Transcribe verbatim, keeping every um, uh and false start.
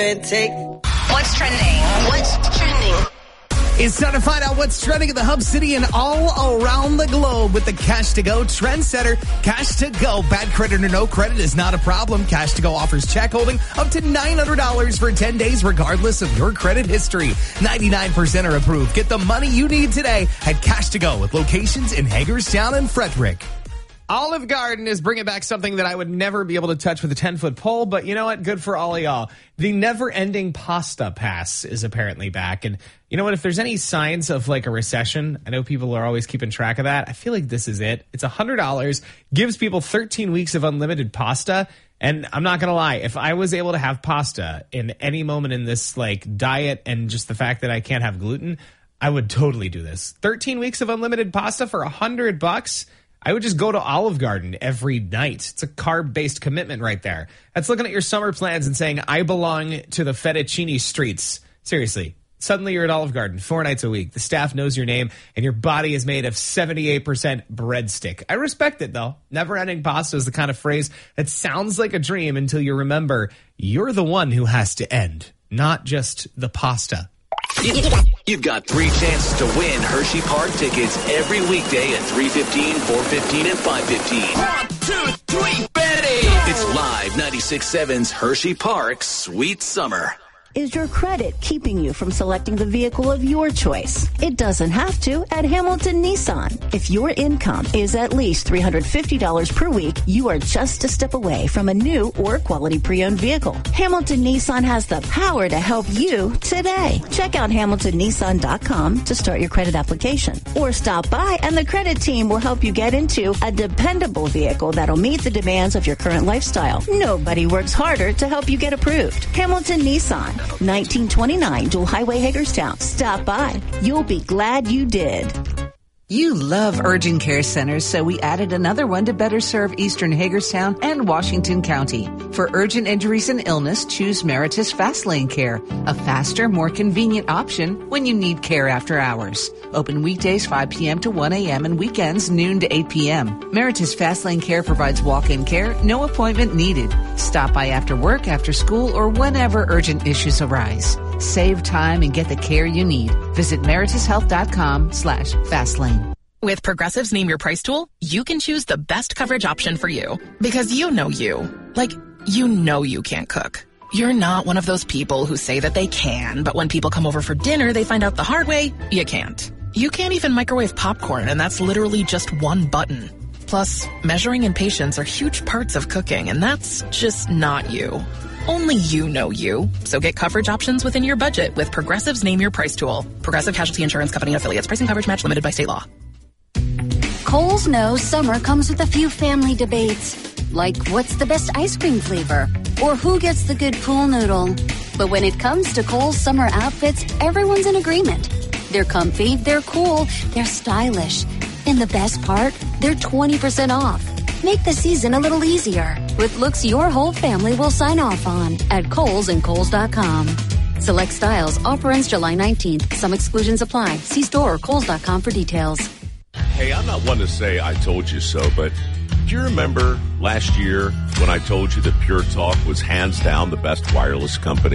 Take. What's trending? What's trending? It's time to find out what's trending in the Hub City and all around the globe with the Cash to Go Trendsetter. Cash to Go. Bad credit or no credit is not a problem. Cash to Go offers check holding up to nine hundred dollars for ten days regardless of your credit history. ninety-nine percent are approved. Get the money you need today at Cash to Go with locations in Hagerstown and Frederick. Olive Garden is bringing back something that I would never be able to touch with a ten-foot pole, but you know what? Good for all of y'all. The never-ending pasta pass is apparently back. And you know what? If there's any signs of like a recession, I know people are always keeping track of that. I feel like this is it. It's one hundred dollars, gives people thirteen weeks of unlimited pasta. And I'm not going to lie, if I was able to have pasta in any moment in this like diet and just the fact that I can't have gluten, I would totally do this. thirteen weeks of unlimited pasta for one hundred bucks. I would just go to Olive Garden every night. It's a carb-based commitment right there. That's looking at your summer plans and saying, I belong to the fettuccine streets. Seriously. Suddenly you're at Olive Garden four nights a week. The staff knows your name, and your body is made of seventy-eight percent breadstick. I respect it, though. Never-ending pasta is the kind of phrase that sounds like a dream until you remember you're the one who has to end, not just the pasta. You've got three chances to win Hershey Park tickets every weekday at three fifteen, four fifteen, and five fifteen. One, two, three, Betty! It's live ninety-six point seven's Hershey Park Sweet Summer. Is your credit keeping you from selecting the vehicle of your choice? It doesn't have to at Hamilton Nissan. If your income is at least three hundred fifty dollars per week, you are just a step away from a new or quality pre-owned vehicle. Hamilton Nissan has the power to help you today. Check out hamilton nissan dot com to start your credit application. Or stop by and the credit team will help you get into a dependable vehicle that'll meet the demands of your current lifestyle. Nobody works harder to help you get approved. Hamilton Nissan. nineteen twenty-nine Dual Highway, Hagerstown. Stop by. You'll be glad you did. You love urgent care centers, so we added another one to better serve Eastern Hagerstown and Washington County. For urgent injuries and illness, choose Meritus Fast Lane Care, a faster, more convenient option when you need care after hours. Open weekdays five p.m. to one a.m. and weekends noon to eight p.m. Meritus Fast Lane Care provides walk-in care, no appointment needed. Stop by after work, after school, or whenever urgent issues arise. Save time and get the care you need. Visit meritus health dot com slash fastlane. With Progressive's Name Your Price tool, you can choose the best coverage option for you. Because you know you. Like, you know you can't cook. You're not one of those people who say that they can, but when people come over for dinner, they find out the hard way, you can't. You can't even microwave popcorn, and that's literally just one button. Plus, measuring and patience are huge parts of cooking, and that's just not you. Only you know you. So get coverage options within your budget with Progressive's Name Your Price tool. Progressive Casualty Insurance Company and Affiliates. Pricing coverage match limited by state law. Kohl's knows summer comes with a few family debates, like what's the best ice cream flavor or who gets the good pool noodle. But when it comes to Kohl's summer outfits, everyone's in agreement. They're comfy, they're cool, they're stylish. And the best part, they're twenty percent off. Make the season a little easier with looks your whole family will sign off on at Kohl's and Kohl's dot com. Select styles. Offer ends July nineteenth. Some exclusions apply. See store or Kohl's dot com for details. Hey, I'm not one to say I told you so, but do you remember last year when I told you that Pure Talk was hands down the best wireless company?